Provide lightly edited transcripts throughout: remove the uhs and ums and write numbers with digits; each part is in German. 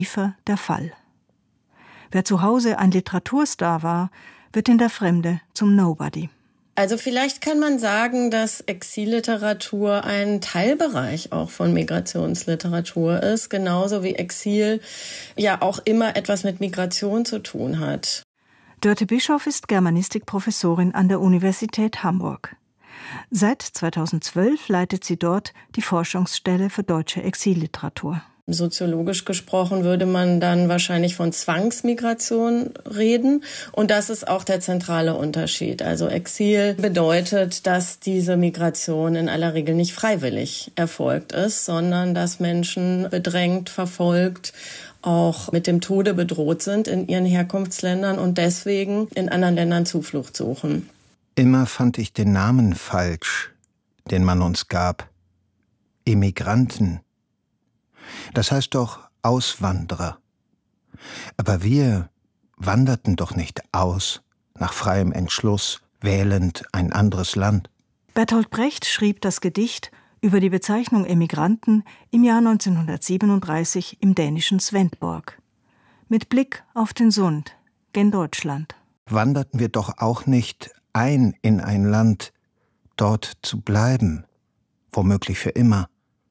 der Fall. Wer zu Hause ein Literaturstar war, wird in der Fremde zum Nobody. Also vielleicht kann man sagen, dass Exilliteratur ein Teilbereich auch von Migrationsliteratur ist, genauso wie Exil ja auch immer etwas mit Migration zu tun hat. Dörte Bischoff ist Germanistikprofessorin an der Universität Hamburg. Seit 2012 leitet sie dort die Forschungsstelle für deutsche Exilliteratur. Soziologisch gesprochen würde man dann wahrscheinlich von Zwangsmigration reden. Und das ist auch der zentrale Unterschied. Also Exil bedeutet, dass diese Migration in aller Regel nicht freiwillig erfolgt ist, sondern dass Menschen bedrängt, verfolgt, auch mit dem Tode bedroht sind in ihren Herkunftsländern und deswegen in anderen Ländern Zuflucht suchen. Immer fand ich den Namen falsch, den man uns gab. Immigranten. Das heißt doch Auswanderer. Aber wir wanderten doch nicht aus, nach freiem Entschluss, wählend ein anderes Land. Bertolt Brecht schrieb das Gedicht über die Bezeichnung Emigranten im Jahr 1937 im dänischen Svendborg. Mit Blick auf den Sund, gen Deutschland. Wanderten wir doch auch nicht ein in ein Land, dort zu bleiben, womöglich für immer,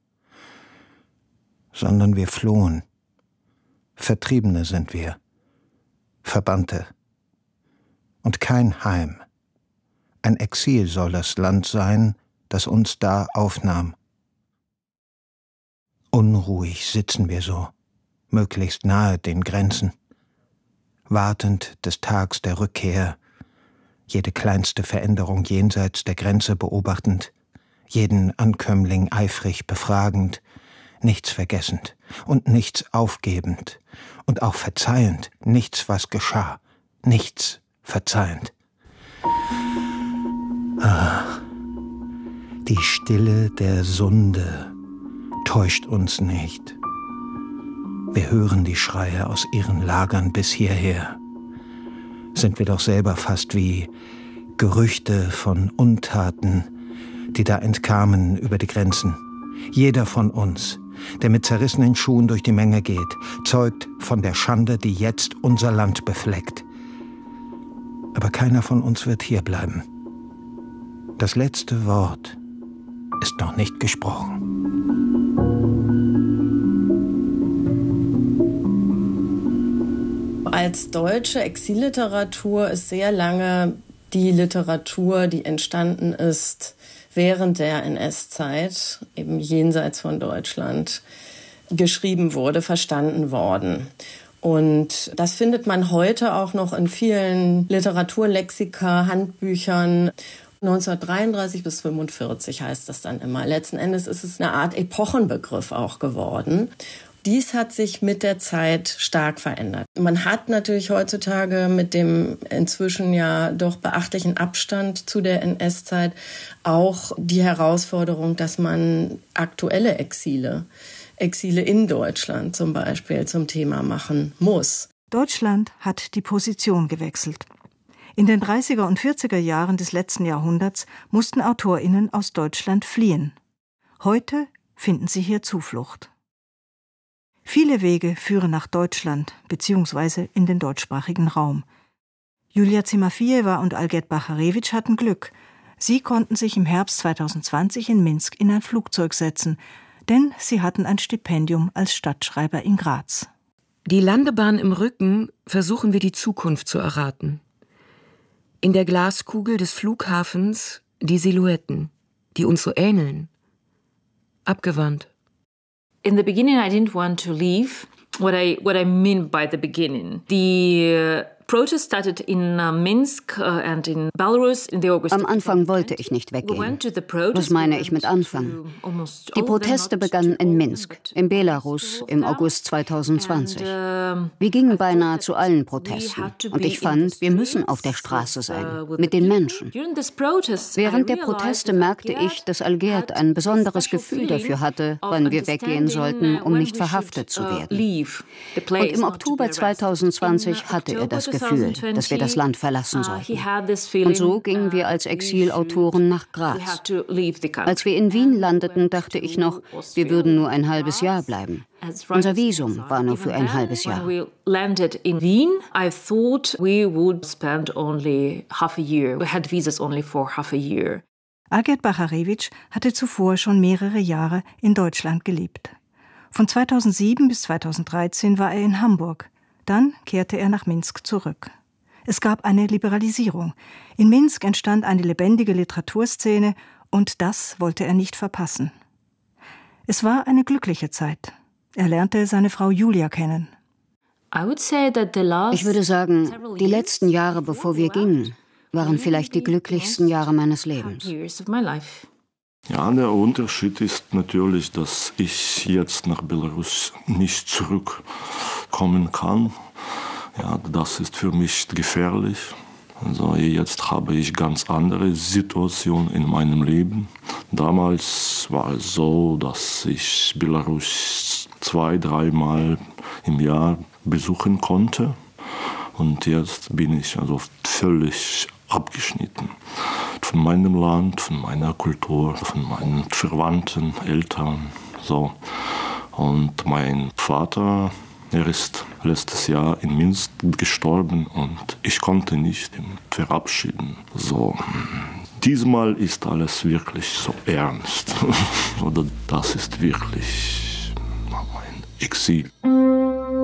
sondern wir flohen. Vertriebene sind wir, Verbannte. Und kein Heim. Ein Exil soll das Land sein, das uns da aufnahm. Unruhig sitzen wir so, möglichst nahe den Grenzen, wartend des Tags der Rückkehr, jede kleinste Veränderung jenseits der Grenze beobachtend, jeden Ankömmling eifrig befragend, nichts vergessend und nichts aufgebend und auch verzeihend, nichts, was geschah, nichts verzeihend. Ach, die Stille der Sunde täuscht uns nicht. Wir hören die Schreie aus ihren Lagern bis hierher. Sind wir doch selber fast wie Gerüchte von Untaten, die da entkamen über die Grenzen. Jeder von uns, der mit zerrissenen Schuhen durch die Menge geht, zeugt von der Schande, die jetzt unser Land befleckt. Aber keiner von uns wird hierbleiben. Das letzte Wort ist noch nicht gesprochen. Als deutsche Exilliteratur ist sehr lange die Literatur, die entstanden ist während der NS-Zeit, eben jenseits von Deutschland, geschrieben wurde, verstanden worden. Und das findet man heute auch noch in vielen Literaturlexika, Handbüchern. 1933 bis 1945 heißt das dann immer. Letzten Endes ist es eine Art Epochenbegriff auch geworden. Dies hat sich mit der Zeit stark verändert. Man hat natürlich heutzutage mit dem inzwischen ja doch beachtlichen Abstand zu der NS-Zeit auch die Herausforderung, dass man aktuelle Exile in Deutschland zum Beispiel zum Thema machen muss. Deutschland hat die Position gewechselt. In den 30er und 40er Jahren des letzten Jahrhunderts mussten AutorInnen aus Deutschland fliehen. Heute finden sie hier Zuflucht. Viele Wege führen nach Deutschland bzw. in den deutschsprachigen Raum. Julia Zimafieva und Algerd Bacharewitsch hatten Glück. Sie konnten sich im Herbst 2020 in Minsk in ein Flugzeug setzen, denn sie hatten ein Stipendium als Stadtschreiber in Graz. Die Landebahn im Rücken versuchen wir die Zukunft zu erraten. In der Glaskugel des Flughafens die Silhouetten, die uns so ähneln. Abgewandt. In the beginning, I didn't want to leave. What I mean by the beginning, the protest started in Minsk and in Belarus in the August. Am Anfang wollte ich nicht weggehen. Das meine ich mit Anfang. Die Proteste begannen in Minsk, in Belarus im August 2020. Wir gingen beinahe zu allen Protesten. Und ich fand, wir müssen auf der Straße sein, mit den Menschen. Während der Proteste merkte ich, dass Algerd ein besonderes Gefühl dafür hatte, wann wir weggehen sollten, um nicht verhaftet zu werden. Und im Oktober 2020 hatte er das Gefühl. Gefühl, dass wir das Land verlassen sollten. Und so gingen wir als Exilautoren nach Graz. Als wir in Wien landeten, dachte ich noch, wir würden nur ein halbes Jahr bleiben. Unser Visum war nur für ein halbes Jahr. Algerd Bacharewitsch hatte zuvor schon mehrere Jahre in Deutschland gelebt. Von 2007 bis 2013 war er in Hamburg. Dann kehrte er nach Minsk zurück. Es gab eine Liberalisierung. In Minsk entstand eine lebendige Literaturszene und das wollte er nicht verpassen. Es war eine glückliche Zeit. Er lernte seine Frau Julia kennen. Ich würde sagen, die letzten Jahre, bevor wir gingen, waren vielleicht die glücklichsten Jahre meines Lebens. Ja, der Unterschied ist natürlich, dass ich jetzt nach Belarus nicht zurückkommen kann. Ja, das ist für mich gefährlich. Also jetzt habe ich ganz andere Situation in meinem Leben. Damals war es so, dass ich Belarus 2-3 Mal im Jahr besuchen konnte. Und jetzt bin ich also völlig abgeschnitten von meinem Land, von meiner Kultur, von meinen Verwandten, Eltern. So. Und mein Vater, er ist letztes Jahr in Minsk gestorben und ich konnte nicht ihn verabschieden. So. Diesmal ist alles wirklich so ernst. Oder das ist wirklich mein Exil.